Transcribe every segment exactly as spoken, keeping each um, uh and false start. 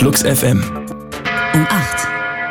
Flux F M. Um acht.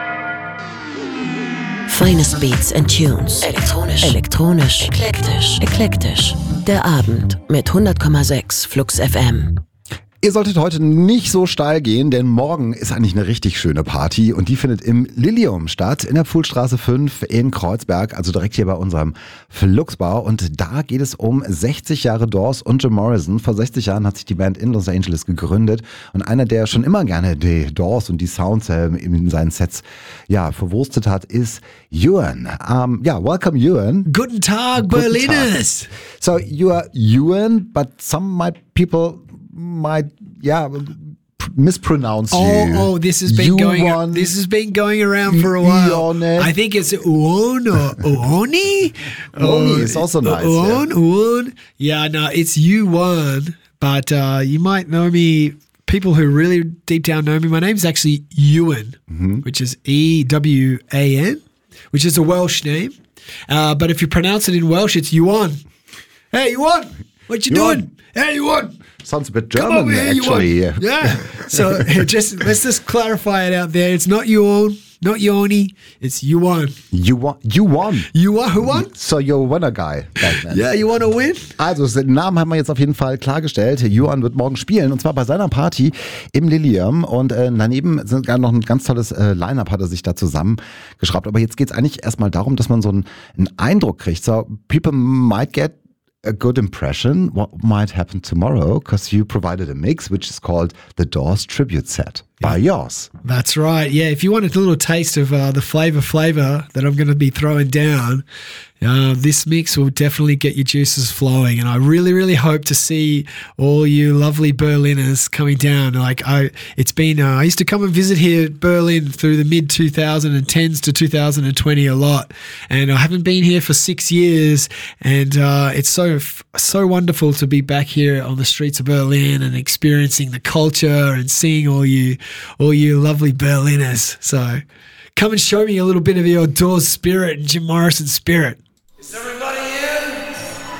Finest Beats and Tunes. Elektronisch. Elektronisch. Eklektisch. Eklektisch. Der Abend mit hundert Komma sechs Flux F M. Ihr solltet heute nicht so steil gehen, denn morgen ist eigentlich eine richtig schöne Party und die findet im Lilium statt, in der Pfuhlstraße fünf in Kreuzberg, also direkt hier bei unserem Fluxbau. Und da geht es um sechzig Jahre Doors und Jim Morrison. Vor sechzig Jahren hat sich die Band in Los Angeles gegründet und einer, der schon immer gerne die Doors und die Sounds in seinen Sets ja, verwurstet hat, ist Ewan. Um, ja, welcome Ewan. Guten Tag, Berliners. So you are Ewan, but some might people might yeah mispronounce oh, you. Oh, this has been you going. won, this has been going around for a while. Uone. I think it's Uon or Uoni. Uoni is also nice. Uon, yeah. Uon. Yeah, no, it's you won, but uh, you might know me. People who really deep down know me. My name's actually Ewan, mm-hmm. which is E W A N, which is a Welsh name. Uh, but if you pronounce it in Welsh, it's Ewan. Hey, Ewan, what you Ewan. doing? Hey, Ewan. Sounds a bit German, here, actually. Yeah. yeah. So just let's just clarify it out there. It's not Ewan, not Yoni. It's Ewan. You won. You won. You won. Who won? So you're a winner guy. Yeah, you wanna win? Also den Namen haben wir jetzt auf jeden Fall klargestellt. Ewan wird morgen spielen und zwar bei seiner Party im Lilium und äh, daneben sind gar noch ein ganz tolles äh, Line-Up hat er sich da zusammengeschraubt. Aber jetzt geht es eigentlich erstmal darum, dass man so einen, einen Eindruck kriegt. So people might get a good impression what might happen tomorrow because you provided a mix which is called the Doors Tribute Set by yours. That's right. Yeah, if you wanted a little taste of uh, the flavor flavor that I'm going to be throwing down, uh, this mix will definitely get your juices flowing. And I really, really hope to see all you lovely Berliners coming down. Like I, it's been. Uh, I used to come and visit here at Berlin through the mid twenty tens to two thousand twenty a lot, and I haven't been here for six years. And uh, it's so so wonderful to be back here on the streets of Berlin and experiencing the culture and seeing all you. all you lovely Berliners. So come and show me a little bit of your Doors spirit and Jim Morrison spirit. Is everybody in?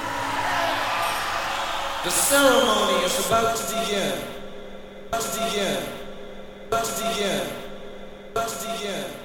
The ceremony is about to begin. About to begin. About to begin. About to begin.